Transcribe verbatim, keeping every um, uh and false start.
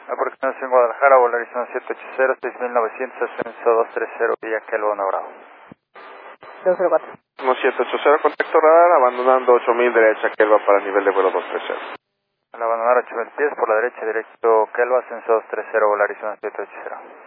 Aproximación Guadalajara, volar Arizona siete ocho cero, seis mil novecientos, ascenso dos tres cero, Villa Kelvo, Bravo. dos cero cuatro. uno siete ocho cero, contacto radar, abandonando ocho mil derecha, Kelva para nivel de vuelo dos tres cero. Al abandonar ocho mil pies por la derecha, directo Kelva, ascenso dos tres cero, volar Arizona siete ocho cero.